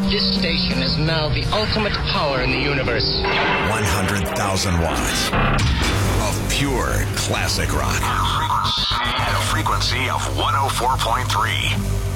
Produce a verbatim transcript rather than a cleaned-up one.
This station is now the ultimate power in the universe. one hundred thousand watts of pure classic rock. The frequency of one oh four point three.